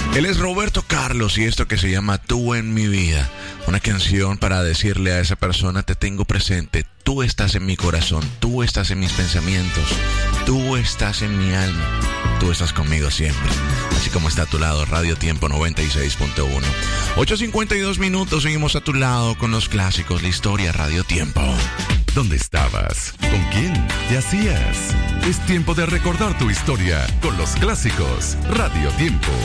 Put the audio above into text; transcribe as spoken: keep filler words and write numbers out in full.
Él es Roberto Carlos y esto que se llama Tú en mi vida. Una canción para decirle a esa persona: te tengo presente, tú estás en mi corazón, tú estás en mis pensamientos, tú estás en mi alma, tú estás conmigo siempre. Así como está a tu lado Radio Tiempo noventa y seis punto uno. ocho cincuenta y dos minutos, seguimos a tu lado con los clásicos, la historia Radio Tiempo. ¿Dónde estabas? ¿Con quién? ¿Qué hacías? Es tiempo de recordar tu historia con los clásicos Radio Tiempo.